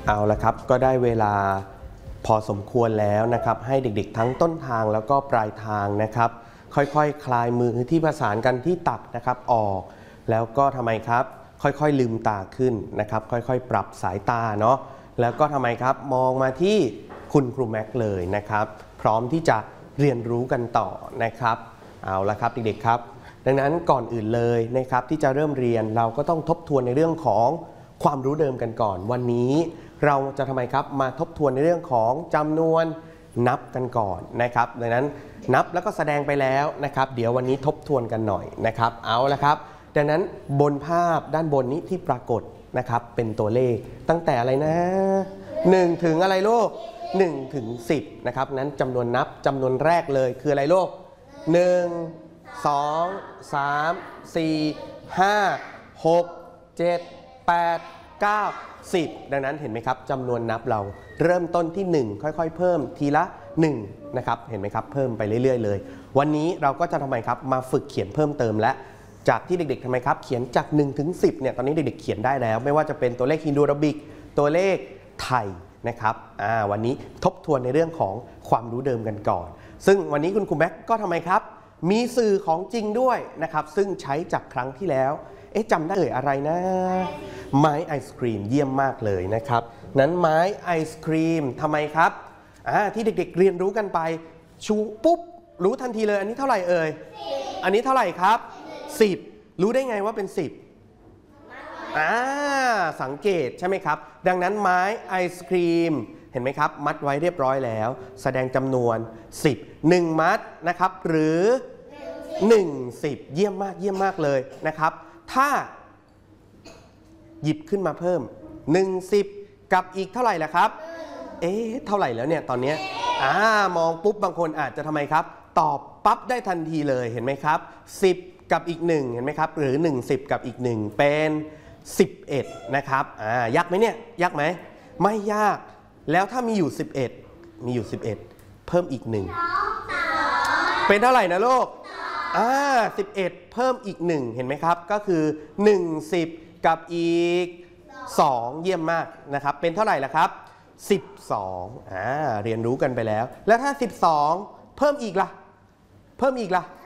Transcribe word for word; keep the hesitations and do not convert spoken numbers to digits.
เอาละครับก็ได้เวลาพอสมควรแล้วนะครับให้เด็กๆทั้งต้นทางแล้วก็ปลายทางนะครับค่อยๆ ค, คลายมือที่ประสานกันที่ตักนะครับออกแล้วก็ทำไมครับค่อยๆลืมตาขึ้นนะครับค่อยๆปรับสายตาเนาะแล้วก็ทำไมครับมองมาที่คุณครูแม็กเลยนะครับพร้อมที่จะเรียนรู้กันต่อนะครับเอาละครับเด็กๆครับดังนั้นก่อนอื่นเลยนะครับที่จะเริ่มเรียนเราก็ต้องทบทวนในเรื่องของความรู้เดิมกันก่อนวันนี้เราจะทำไมครับมาทบทวนในเรื่องของจำนวนนับกันก่อนนะครับดังนั้นนับแล้วก็แสดงไปแล้วนะครับเดี๋ยววันนี้ทบทวนกันหน่อยนะครับเอาละครับดังนั้นบนภาพด้านบนนี้ที่ปรากฏนะครับเป็นตัวเลขตั้งแต่อะไรนะหนึ่งถึงอะไรลูกหนึ่งถึงสิบนะครับนั้นจำนวนนับจำนวนแรกเลยคืออะไรลูกหนึ่ง สอง สาม สี่ ห้า หก เจ็ด แปด เก้า สิบดังนั้นเห็นไหมครับจำนวนนับเราเริ่มต้นที่หนึ่งค่อยๆเพิ่มทีละหนึ่งนะครับเห็นไหมครับเพิ่มไปเรื่อยๆเลยวันนี้เราก็จะทำไมครับมาฝึกเขียนเพิ่มเติมและจากที่เด็กๆทำไมครับเขียนจากหนึ่งถึงสิบเนี่ยตอนนี้เด็กๆเขียนได้แล้วไม่ว่าจะเป็นตัวเลขฮินดูอาราบิกตัวเลขไทยนะครับอ่าวันนี้ทบทวนในเรื่องของความรู้เดิมกันก่อนซึ่งวันนี้คุณครูแม็กก็ทำไมครับมีสื่อของจริงด้วยนะครับซึ่งใช้จากครั้งที่แล้วเอ๊ะจำได้เอ่ยอะไรนะไม้ไอศครีมเยี่ยมมากเลยนะครับนั้นไม้ไอศครีมทำไมครับอ่าที่เด็กๆเรียนรู้กันไปชูปุ๊บรู้ทันทีเลยอันนี้เท่าไหร่เอ่ยอันนี้เท่าไหร่ครับสิบรู้ได้ไงว่าเป็นสิบอ่าสังเกตใช่ไหมครับดังนั้นไม้ไอศครีมเห็นไหมครับมัดไว้เรียบร้อยแล้วแสดงจำนวนสิบ หนึ่งมัดนะครับหรือหนึ่งสิบเยี่ยมมากเยี่ยมมากเลยนะครับถ้าหยิบขึ้นมาเพิ่มหนึ่งสิบกับอีกเท่าไหร่ล่ะครับเอ๊ะเท่าไหร่แล้วเนี่ยตอนนี้อ่ามองปุ๊บบางคนอาจจะทำไมครับตอบปั๊บได้ทันทีเลยเห็นไหมครับสิบกับอีกหนึ่งเห็นไหมครับหรือหนึ่งสิบกับอีกหนึ่งเป็นสิบเอ็ดนะครับอ่ายากไหมเนี่ยยากไหมไม่ยากแล้วถ้ามีอยู่สิบเอ็ดมีอยู่สิบเอ็ดเพิ่มอีกหนึ่งเป็นเท่าไหร่นะลูกอ่าสิบเอ็ดเพิ่มอีกหนึ่งเห็นไหมครับก็คือหนึ่งสิบกับอีกสองเยี่ยมมากนะครับเป็นเท่าไหร่ล่ะครับสิบสองอ่าเรียนรู้กันไปแล้วแล้วถ้าสิบสองเพิ่มอีกล่ะเพิ่มอีกล่ะ